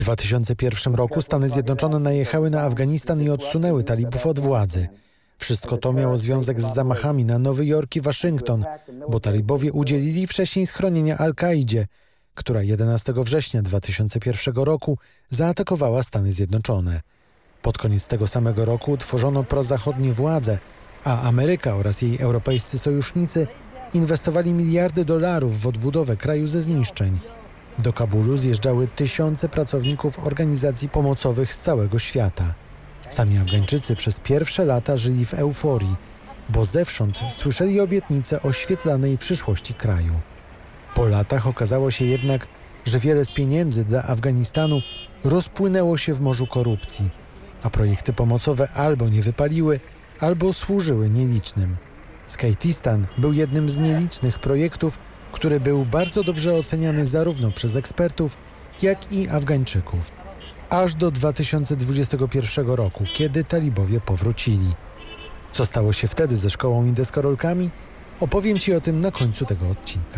W 2001 roku Stany Zjednoczone najechały na Afganistan i odsunęły talibów od władzy. Wszystko to miało związek z zamachami na Nowy Jork i Waszyngton, bo talibowie udzielili wcześniej schronienia Al-Kaidzie, która 11 września 2001 roku zaatakowała Stany Zjednoczone. Pod koniec tego samego roku utworzono prozachodnie władze, a Ameryka oraz jej europejscy sojusznicy inwestowali miliardy dolarów w odbudowę kraju ze zniszczeń. Do Kabulu zjeżdżały tysiące pracowników organizacji pomocowych z całego świata. Sami Afgańczycy przez pierwsze lata żyli w euforii, bo zewsząd słyszeli obietnice o świetlanej przyszłości kraju. Po latach okazało się jednak, że wiele z pieniędzy dla Afganistanu rozpłynęło się w morzu korupcji, a projekty pomocowe albo nie wypaliły, albo służyły nielicznym. Skejtistan był jednym z nielicznych projektów, który był bardzo dobrze oceniany zarówno przez ekspertów, jak i Afgańczyków. Aż do 2021 roku, kiedy talibowie powrócili. Co stało się wtedy ze szkołą i deskorolkami? Opowiem Ci o tym na końcu tego odcinka.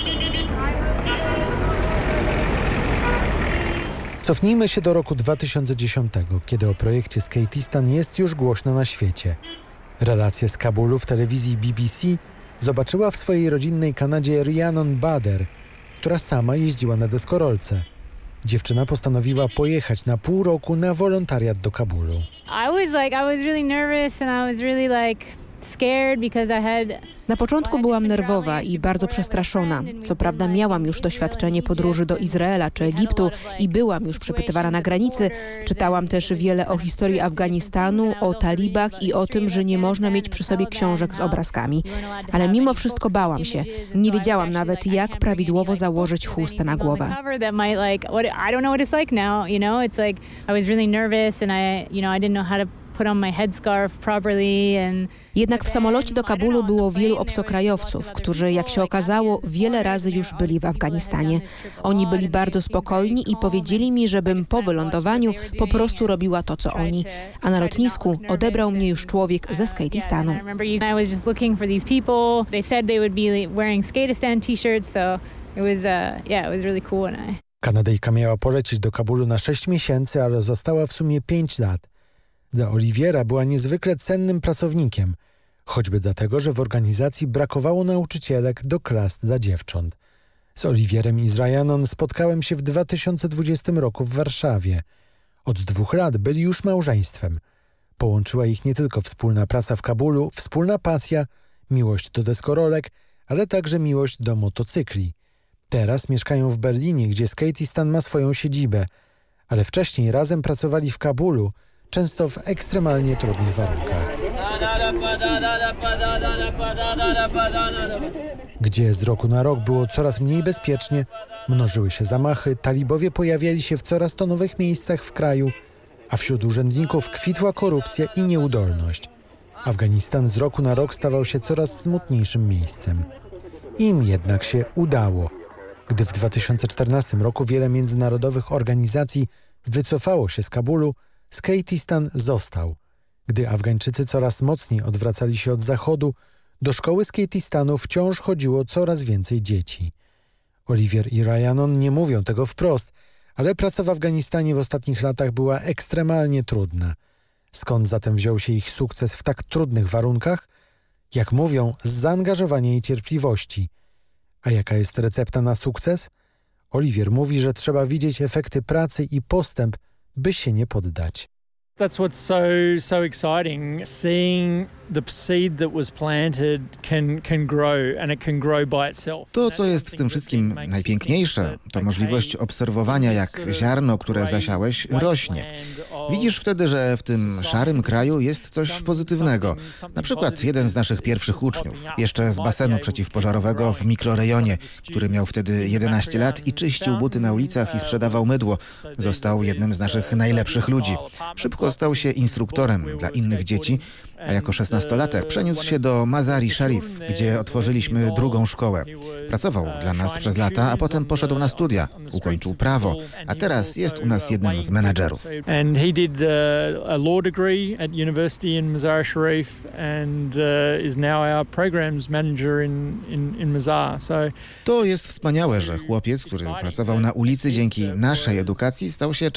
Cofnijmy się do roku 2010, kiedy o projekcie Skejtistan jest już głośno na świecie. Relację z Kabulu w telewizji BBC zobaczyła w swojej rodzinnej Kanadzie Rhiannon Bader, która sama jeździła na deskorolce. Dziewczyna postanowiła pojechać na pół roku na wolontariat do Kabulu. Na początku byłam nerwowa i bardzo przestraszona. Co prawda miałam już doświadczenie podróży do Izraela czy Egiptu i byłam już przepytywana na granicy. Czytałam też wiele o historii Afganistanu, o talibach i o tym, że nie można mieć przy sobie książek z obrazkami. Ale mimo wszystko bałam się. Nie wiedziałam nawet, jak prawidłowo założyć chustę na głowę. Jednak w samolocie do Kabulu było wielu obcokrajowców, którzy, jak się okazało, wiele razy już byli w Afganistanie. Oni byli bardzo spokojni i powiedzieli mi, żebym po wylądowaniu po prostu robiła to, co oni. A na lotnisku odebrał mnie już człowiek ze Skejtistanu. Kanadyjka miała polecieć do Kabulu na 6 miesięcy, ale została w sumie 5 lat. Dla Oliviera była niezwykle cennym pracownikiem, choćby dlatego, że w organizacji brakowało nauczycielek do klas dla dziewcząt. Z Olivierem i z Rhiannon spotkałem się w 2020 roku w Warszawie. Od 2 lat byli już małżeństwem. Połączyła ich nie tylko wspólna praca w Kabulu, wspólna pasja, miłość do deskorolek, ale także miłość do motocykli. Teraz mieszkają w Berlinie, gdzie Skejtistan ma swoją siedzibę, ale wcześniej razem pracowali w Kabulu, często w ekstremalnie trudnych warunkach. Gdzie z roku na rok było coraz mniej bezpiecznie, mnożyły się zamachy, talibowie pojawiali się w coraz to nowych miejscach w kraju, a wśród urzędników kwitła korupcja i nieudolność. Afganistan z roku na rok stawał się coraz smutniejszym miejscem. Im jednak się udało. Gdy w 2014 roku wiele międzynarodowych organizacji wycofało się z Kabulu, Skejtistan został. Gdy Afgańczycy coraz mocniej odwracali się od zachodu, do szkoły Skejtistanu wciąż chodziło coraz więcej dzieci. Olivier i Rhiannon nie mówią tego wprost, ale praca w Afganistanie w ostatnich latach była ekstremalnie trudna. Skąd zatem wziął się ich sukces w tak trudnych warunkach? Jak mówią, z zaangażowania i cierpliwości. A jaka jest recepta na sukces? Olivier mówi, że trzeba widzieć efekty pracy i postęp, by się nie poddać. That's what's so exciting. Seeing the seed that was planted can grow and it can grow by itself. To, co jest w tym wszystkim najpiękniejsze, to możliwość obserwowania, jak ziarno, które zasiałeś, rośnie. Widzisz wtedy, że w tym szarym kraju jest coś pozytywnego. Na przykład jeden z naszych pierwszych uczniów, jeszcze z basenu przeciwpożarowego w mikrorejonie, który miał wtedy 11 lat i czyścił buty na ulicach i sprzedawał mydło, został jednym z naszych najlepszych ludzi. Szybko stał się instruktorem dla innych dzieci, a jako 16-latek przeniósł się do Mazar-i Sharif, gdzie otworzyliśmy drugą szkołę. Pracował dla nas przez lata, a potem poszedł na studia, ukończył prawo, a teraz jest u nas jednym z menedżerów. And he did a law degree at university in Mazar-e Sharif and is now our programs manager in Mazar. To jest wspaniałe, że chłopiec, który pracował na ulicy, dzięki naszej edukacji stał się